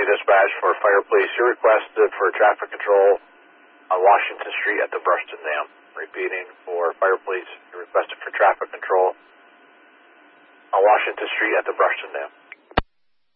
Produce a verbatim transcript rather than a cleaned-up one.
County Dispatch for Fire Police. You're requested for traffic control on Washington Street at the Brushton Dam. Repeating, for Fire Police, you're requested for traffic control on Washington Street at the Brushton Dam.